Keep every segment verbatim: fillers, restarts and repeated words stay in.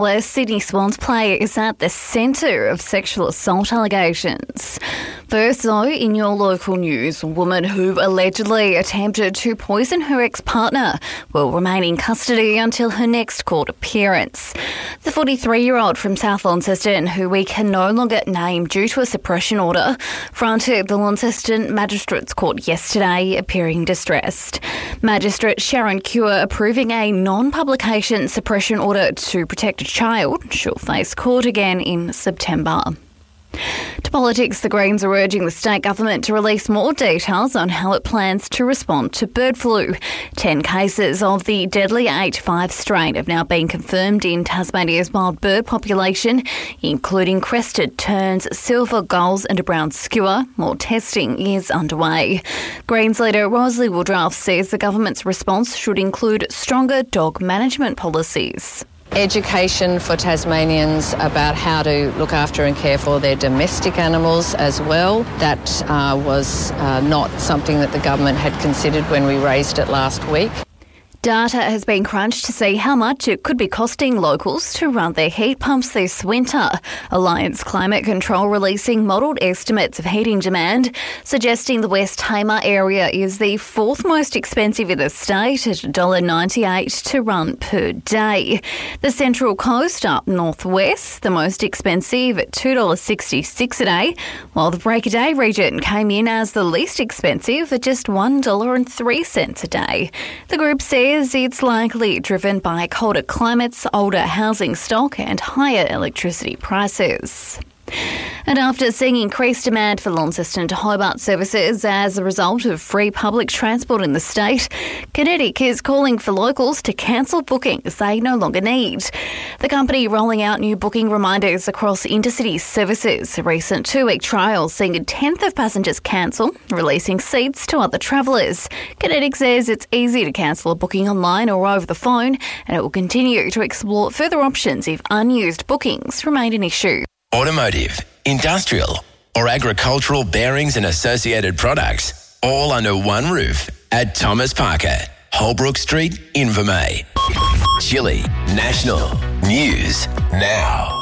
Where Sydney Swans player is at the centre of sexual assault allegations. First, though, in your local news, a woman who allegedly attempted to poison her ex-partner will remain in custody until her next court appearance. The forty-three-year-old from South Launceston, who we can no longer name due to a suppression order, fronted the Launceston Magistrates Court yesterday, appearing distressed. Magistrate Sharon Cure approving a non-publication suppression order to protect a child. She'll face court again in September. To politics, the Greens are urging the state government to release more details on how it plans to respond to bird flu. Ten cases of the deadly H five strain have now been confirmed in Tasmania's wild bird population, including crested terns, silver gulls and a brown skua. More testing is underway. Greens leader Rosalie Woodruff says the government's response should include stronger dog management policies. Education for Tasmanians about how to look after and care for their domestic animals as well. That uh, was uh, not something that the government had considered when we raised it last week. Data has been crunched to see how much it could be costing locals to run their heat pumps this winter. Alliance Climate Control releasing modelled estimates of heating demand, suggesting the West Tamar area is the fourth most expensive in the state at one dollar ninety-eight to run per day. The Central Coast up northwest, the most expensive at two dollars sixty-six a day, while the Break-A-Day region came in as the least expensive at just one dollar and three cents a day. The group says it's likely driven by colder climates, older housing stock and higher electricity prices. And after seeing increased demand for Launceston to Hobart services as a result of free public transport in the state, Kinetic is calling for locals to cancel bookings they no longer need. The company rolling out new booking reminders across intercity services. A recent two-week trial seeing a tenth of passengers cancel, releasing seats to other travellers. Kinetic says it's easy to cancel a booking online or over the phone, and it will continue to explore further options if unused bookings remain an issue. Automotive, industrial, or agricultural bearings and associated products, all under one roof at Thomas Parker, Holbrook Street, Invermay. Chili National News Now.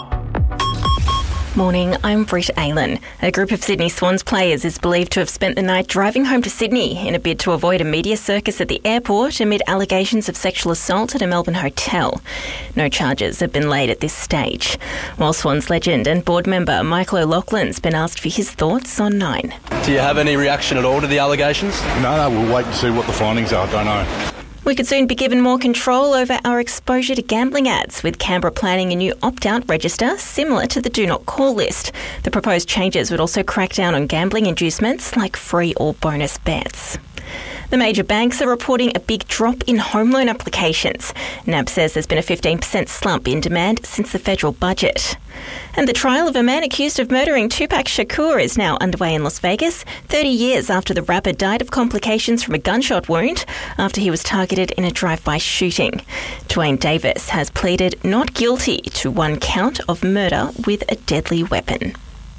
Morning, I'm Britt Aylan. A group of Sydney Swans players is believed to have spent the night driving home to Sydney in a bid to avoid a media circus at the airport amid allegations of sexual assault at a Melbourne hotel. No charges have been laid at this stage. While Swans legend and board member Michael O'Loughlin's been asked for his thoughts on Nine. Do you have any reaction at all to the allegations? No, no, we'll wait and see what the findings are. I don't know. We could soon be given more control over our exposure to gambling ads, with Canberra planning a new opt-out register similar to the Do Not Call list. The proposed changes would also crack down on gambling inducements like free or bonus bets. The major banks are reporting a big drop in home loan applications. N A B says there's been a fifteen percent slump in demand since the federal budget. And the trial of a man accused of murdering Tupac Shakur is now underway in Las Vegas, thirty years after the rapper died of complications from a gunshot wound after he was targeted in a drive-by shooting. Dwayne Davis has pleaded not guilty to one count of murder with a deadly weapon.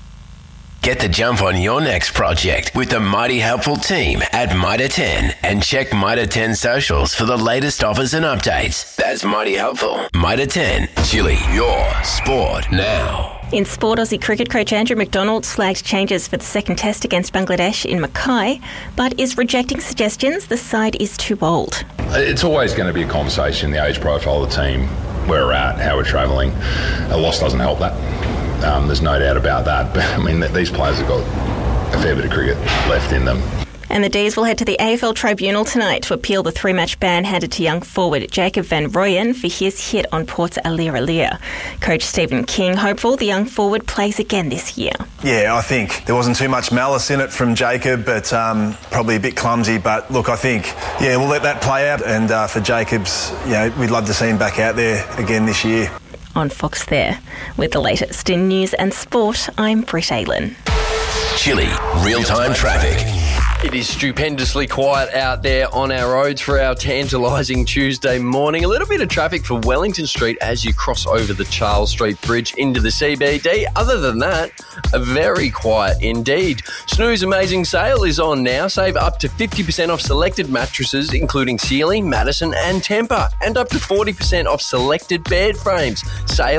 Get the jump on your next project with the Mighty Helpful team at Mitre ten and check Mitre ten socials for the latest offers and updates. That's Mighty Helpful. Mitre ten, Chili, your sport now. In sport, Aussie cricket coach Andrew McDonald flagged changes for the second test against Bangladesh in Mackay, but is rejecting suggestions the side is too old. It's always going to be a conversation, the age profile of the team, where we're at, how we're travelling. A loss doesn't help that. Um, there's no doubt about that. But, I mean, these players have got a fair bit of cricket left in them. And the D's will head to the A F L Tribunal tonight to appeal the three-match ban handed to young forward Jacob van Rooyen for his hit on Port's Alir Alir. Coach Stephen King hopeful the young forward plays again this year. Yeah, I think there wasn't too much malice in it from Jacob, but um, probably a bit clumsy. But look, I think, yeah, we'll let that play out. And uh, for Jacobs, you know, we'd love to see him back out there again this year. On Fox there. With the latest in news and sport, I'm Britt Aylan. Chili, real-time traffic. It is stupendously quiet out there on our roads for our tantalising Tuesday morning. A little bit of traffic for Wellington Street as you cross over the Charles Street Bridge into the C B D. Other than that, a very quiet indeed. Snooze Amazing Sale is on now. Save up to fifty percent off selected mattresses, including Sealy, Madison and Tempur, and up to forty percent off selected bed frames. Sale